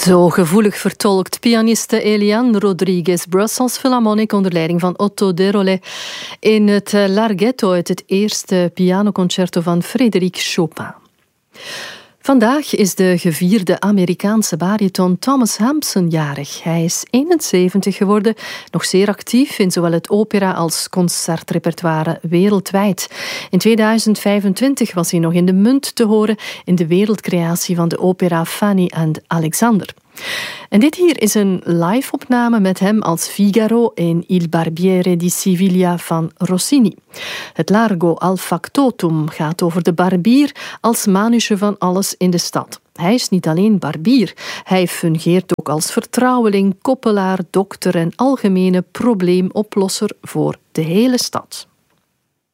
Zo gevoelig vertolkt pianiste Eliane Rodriguez Brussels Philharmonic onder leiding van Otto Dérolet in het Larghetto uit het eerste pianoconcerto van Frédéric Chopin. Vandaag is de gevierde Amerikaanse bariton Thomas Hampson jarig. Hij is 71 geworden, nog zeer actief in zowel het opera- als concertrepertoire wereldwijd. In 2025 was hij nog in de Munt te horen in de wereldcreatie van de opera Fanny and Alexander. En dit hier is een live-opname met hem als Figaro in Il Barbiere di Siviglia van Rossini. Het Largo al Factotum gaat over de barbier als manusje van alles in de stad. Hij is niet alleen barbier, hij fungeert ook als vertrouweling, koppelaar, dokter en algemene probleemoplosser voor de hele stad.